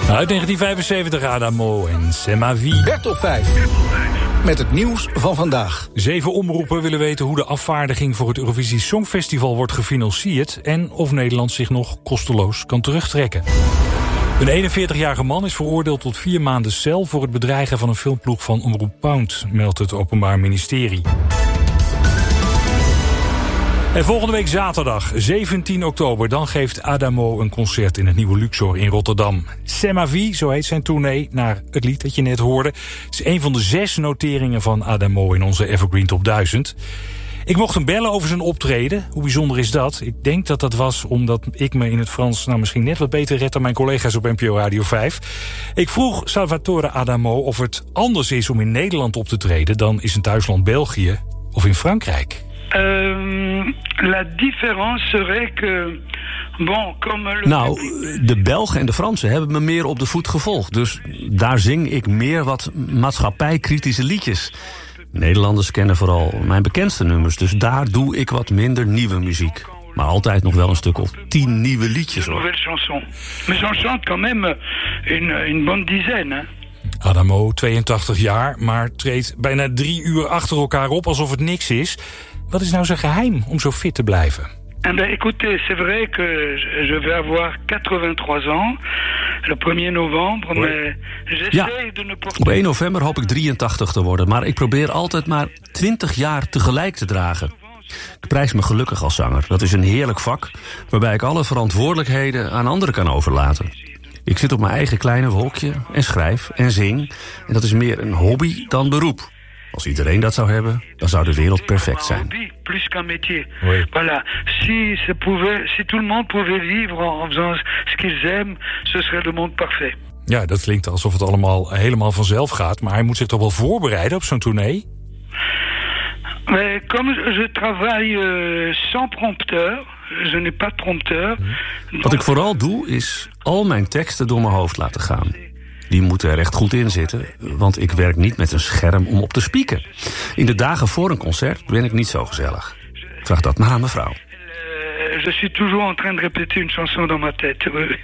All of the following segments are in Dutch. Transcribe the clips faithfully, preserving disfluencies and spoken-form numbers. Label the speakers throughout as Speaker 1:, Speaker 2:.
Speaker 1: Uit negentien vijfenzeventig Adamo en C'est ma vie.
Speaker 2: Bertop vijf. Met het nieuws van vandaag.
Speaker 1: Zeven omroepen willen weten hoe de afvaardiging voor het Eurovisie Songfestival wordt gefinancierd en of Nederland zich nog kosteloos kan terugtrekken. Een eenenveertigjarige man is veroordeeld tot vier maanden cel voor het bedreigen van een filmploeg van Omroep Pound, meldt het Openbaar Ministerie. En volgende week zaterdag, zeventien oktober, dan geeft Adamo een concert in het nieuwe Luxor in Rotterdam. C'est ma vie, zo heet zijn tournee, naar het lied dat je net hoorde. Het is een van de zes noteringen van Adamo in onze Evergreen Top duizend. Ik mocht hem bellen over zijn optreden. Hoe bijzonder is dat? Ik denk dat dat was omdat ik me in het Frans nou misschien net wat beter red dan mijn collega's op N P O Radio vijf. Ik vroeg Salvatore Adamo of het anders is om in Nederland op te treden dan in zijn thuisland België of in Frankrijk.
Speaker 3: Uh, la différence serait que... Bon, comme le...
Speaker 4: Nou, de Belgen en de Fransen hebben me meer op de voet gevolgd. Dus daar zing ik meer wat maatschappijkritische liedjes. Nederlanders kennen vooral mijn bekendste nummers. Dus daar doe ik wat minder nieuwe muziek. Maar altijd nog wel een stuk of tien nieuwe liedjes, hoor.
Speaker 3: Nouvelle chanson. Mais j'en chante quand même une, une bonne dizaine, hè.
Speaker 1: Adamo, tweeëntachtig jaar, maar treedt bijna drie uur achter elkaar op alsof het niks is. Wat is nou zijn geheim om zo fit te blijven?
Speaker 3: Eh ben, écoutez, c'est vrai que je vais avoir quatre-vingt-trois ans, le premier novembre, oui. Mais j'essaie
Speaker 4: ja.
Speaker 3: de ne porter...
Speaker 4: Op één november hoop ik drieëntachtig te worden, maar ik probeer altijd maar twintig jaar tegelijk te dragen. Ik prijs me gelukkig als zanger. Dat is een heerlijk vak, waarbij ik alle verantwoordelijkheden aan anderen kan overlaten. Ik zit op mijn eigen kleine wolkje en schrijf en zing. En dat is meer een hobby dan beroep. Als iedereen dat zou hebben, dan zou de wereld perfect zijn.
Speaker 3: Plus qu'un métier.
Speaker 1: Oui.
Speaker 3: Voilà. Si, se pouvait, si tout le monde pouvait vivre en faisant ce qu'ils aiment, ce serait le monde parfait.
Speaker 1: Ja, dat klinkt alsof het allemaal helemaal vanzelf gaat. Maar hij moet zich toch wel voorbereiden op zo'n tournee?
Speaker 3: Mais comme je travaille euh, sans prompteur, je n'ai pas de prompteur.
Speaker 4: Wat ik vooral doe, is al mijn teksten door mijn hoofd laten gaan. Die moeten er echt goed in zitten, want ik werk niet met een scherm om op te spieken. In de dagen voor een concert ben ik niet zo gezellig. Vraag dat maar aan mevrouw.
Speaker 3: Uh, je suis toujours en train de répéter une chanson dans ma tête.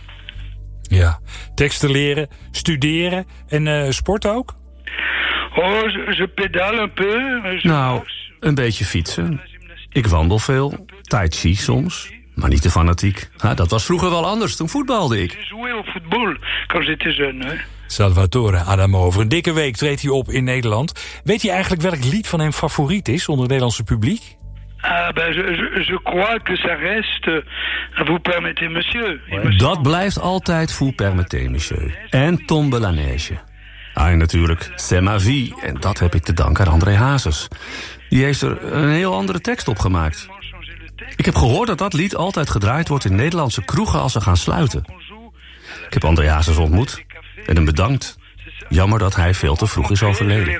Speaker 1: Ja, teksten leren, studeren en uh, sport ook?
Speaker 3: Oh, je, je pédale un peu. Je
Speaker 4: nou, een beetje fietsen. Ik wandel veel, tai chi soms. Maar niet te fanatiek. Ha, dat was vroeger wel anders, toen voetbalde ik.
Speaker 3: Je jouais au football quand j'étais jeune, hè?
Speaker 1: Salvatore Adamo, over een dikke week treedt hij op in Nederland. Weet hij eigenlijk welk lied van hem favoriet is onder het Nederlandse publiek?
Speaker 3: Ah, ben, je, je, je crois que ça reste, vous permettez, monsieur.
Speaker 4: Ouais. Dat blijft altijd vous permettez, monsieur. En Tombe la neige. Ah, en natuurlijk C'est ma vie. En dat heb ik te danken aan André Hazes. Die heeft er een heel andere tekst op gemaakt. Ik heb gehoord dat dat lied altijd gedraaid wordt in Nederlandse kroegen als ze gaan sluiten. Ik heb André Hazes ontmoet en hem bedankt. Jammer dat hij veel te vroeg is overleden.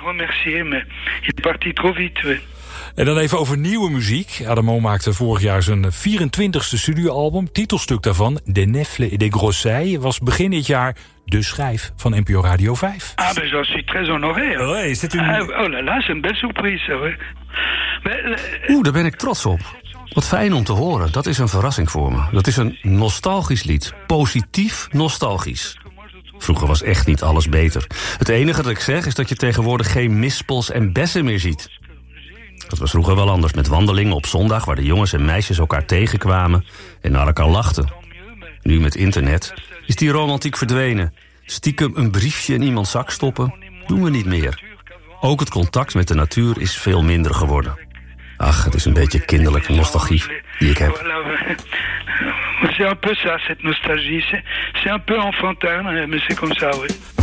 Speaker 1: En dan even over nieuwe muziek. Adamo maakte vorig jaar zijn vierentwintigste studioalbum. Titelstuk daarvan, Des Nefles et des Grosseilles, was begin dit jaar de schijf van N P O Radio vijf.
Speaker 3: Ah, ben j'en suis très honoré.
Speaker 1: Oh, is dit een...
Speaker 3: ah, oh là là, c'est une belle surprise. Ouais.
Speaker 4: Mais... Oeh, daar ben ik trots op. Wat fijn om te horen. Dat is een verrassing voor me. Dat is een nostalgisch lied. Positief nostalgisch. Vroeger was echt niet alles beter. Het enige dat ik zeg is dat je tegenwoordig geen mispels en bessen meer ziet. Dat was vroeger wel anders, met wandelingen op zondag waar de jongens en meisjes elkaar tegenkwamen en naar elkaar lachten. Nu met internet is die romantiek verdwenen. Stiekem een briefje in iemands zak stoppen doen we niet meer. Ook het contact met de natuur is veel minder geworden. Ach, het is een beetje kinderlijke nostalgie die ik heb.
Speaker 3: C'est un peu ça, cette nostalgie. C'est un peu enfantin, mais c'est comme ça, oui.